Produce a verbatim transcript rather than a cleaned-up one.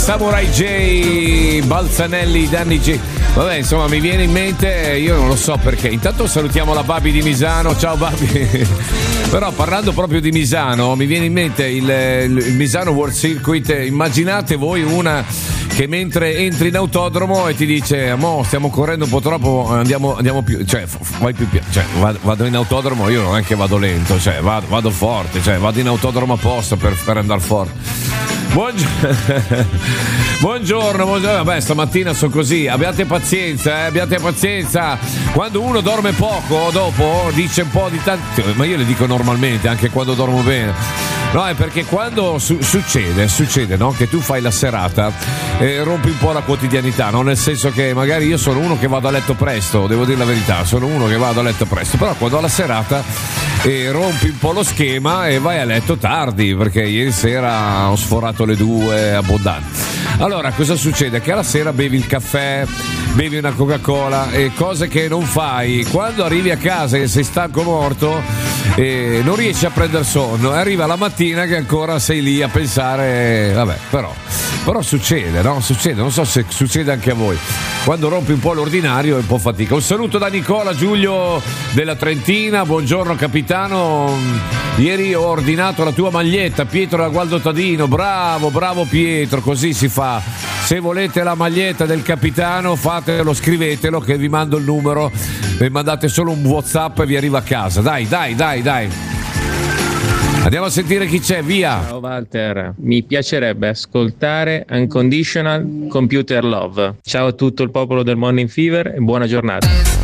Samurai J, Balzanelli, Danny J. Vabbè, insomma, mi viene in mente, io non lo so perché. Intanto salutiamo la Babi di Misano. Ciao Babi. Però parlando proprio di Misano, mi viene in mente il, il, il Misano World Circuit. Immaginate voi una che mentre entri in autodromo e ti dice: mo stiamo correndo un po' troppo, andiamo, andiamo più, cioè vai più piano, cioè vado in autodromo, io non è che vado lento, cioè vado, vado forte, cioè vado in autodromo apposta per, per andare forte. Buongiorno, buongiorno, buongiorno. Vabbè, stamattina sono così. Abbiate pazienza, eh, abbiate pazienza. Quando uno dorme poco, dopo dice un po' di tanto. Ma io le dico normalmente, anche quando dormo bene. No, è perché quando su- succede, succede, no? Che tu fai la serata e rompi un po' la quotidianità, no? Nel senso che magari io sono uno che vado a letto presto, devo dire la verità, sono uno che vado a letto presto, però quando ho la serata e rompi un po' lo schema e vai a letto tardi, perché ieri sera ho sforato le due abbondanti. Allora, cosa succede? Che alla sera bevi il caffè, bevi una Coca-Cola e cose che non fai. Quando arrivi a casa e sei stanco morto, e non riesci a prendere sonno, e arriva la mattina che ancora sei lì a pensare, vabbè, però però succede, no? Succede, non so se succede anche a voi. Quando rompi un po' l'ordinario è un po' fatica. Un saluto da Nicola Giulio della Trentina. Buongiorno capitano, ieri ho ordinato la tua maglietta, Pietro da Gualdo Tadino. Bravo, bravo Pietro, così si fa. Se volete la maglietta del capitano fatelo, scrivetelo che vi mando il numero e mandate solo un WhatsApp e vi arriva a casa. Dai, dai, dai, dai. Andiamo a sentire chi c'è, via. Ciao Walter, mi piacerebbe ascoltare Unconditional Computer Love. Ciao a tutto il popolo del Morning Fever e buona giornata.